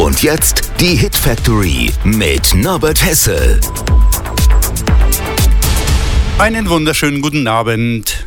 Und jetzt die Hit Factory mit Norbert Hesse. Einen wunderschönen guten Abend.